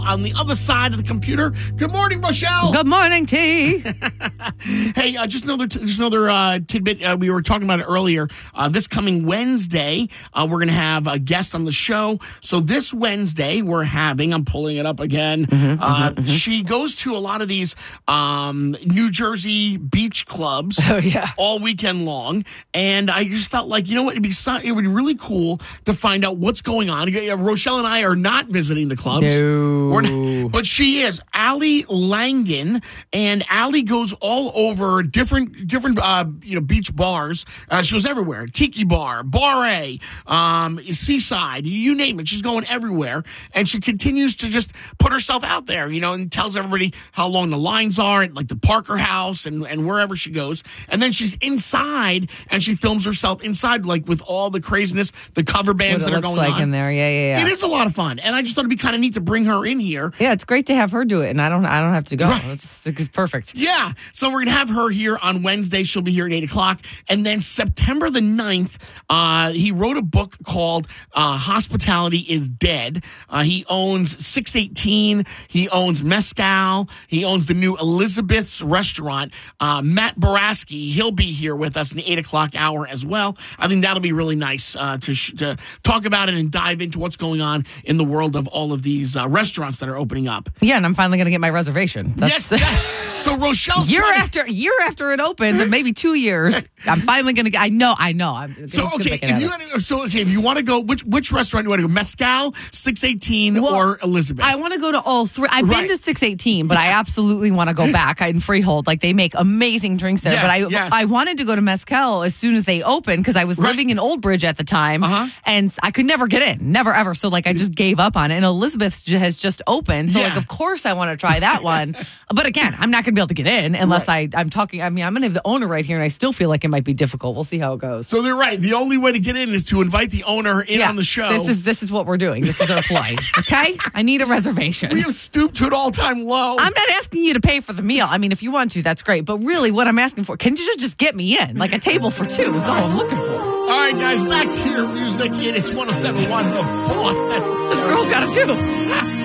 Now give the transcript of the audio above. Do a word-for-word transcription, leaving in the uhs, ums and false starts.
on the other side of the computer. Good morning, Rochelle. Good morning, T. Hey, uh, just another, just another uh, tidbit. Uh, we were talking about it earlier. Uh, this coming Wednesday, uh, we're going to have a guest on the show. So this Wednesday, we're having. I'm pulling it up again. Mm-hmm, uh, mm-hmm, mm-hmm. She goes to a lot of these um, New Jersey beach clubs. Oh yeah, all weekend long, and I just felt like, you know what, it'd be so, it would be really cool to find out what's going on. Rochelle and I are not visiting the clubs. No. We're not, but she is Allie Langen, and Allie goes all over different different uh, you know beach bars. Uh, she goes everywhere: Tiki Bar, Bar A, um, Seaside, you name it. She's going everywhere, and she continues to just put herself out there, you know, and tells everybody how long the lines are at like the Parker House and and wherever she goes. And then she's inside, and she films herself inside, like with all the craziness, the cover bands what that it are going looks like on in there. Yeah, yeah, yeah. It is a lot of fun, and I just thought it'd be kind of neat to bring her in here. Yeah, it's great to have her do it, and I don't, I don't have to go. Right. It's, it's perfect. Yeah, so we're gonna have her here on Wednesday. She'll be here at eight o'clock, and then September the ninth, uh, he wrote a book called uh, "Hospitality is Dead." Uh, he owns six eighteen. He owns Mezcal. He owns the new Elizabeth's restaurant. Uh, Matt Baraski, he'll be here with us in the eight o'clock hour as well. I think that'll be really nice uh, to sh- to talk about it and dive into what's going on in the world of all of these uh, restaurants that are opening up. Yeah, and I'm finally going to get my reservation. That's yes. That, so Rochelle's year trying to- after year after it opens, and maybe two years, I'm finally going to get. I know, I know. I'm so gonna okay, make it if you happen. wanna, so okay, if you want to go, which which restaurant you want to go? Mezcal, six eighteen, Well, or Elizabeth? I want to go to all three. I've Right. been to six eighteen, but I absolutely want to go back in Freehold. Like they make amazing drinks there. Yes, but I yes. I wanted to go to Mezcal as soon as they opened because I was Right. living in Old Bridge at the time, Uh-huh. and I could never get in, never ever. So like I just gave up on it. And Elizabeth j- has just opened, so Yeah. like of course I want to try that one. But again, I'm not going to be able to get in unless I I'm talking. I mean, I'm going to have the owner right here, and I still feel like it might be difficult. We'll see how it goes. so they're right. The only way to get in is to invite the owner in on the show. This is this is what we're doing. This is our ploy. Okay, I need a reservation. we have stooped to an all-time low. I'm not asking you to pay for the meal. I mean, if you want to, that's great. But really, what I'm asking for, can you just get me in? Like a table for two is all I'm looking for. All right, guys, back to your music. It is one oh seven point one, The Boss. That's The girl got to do.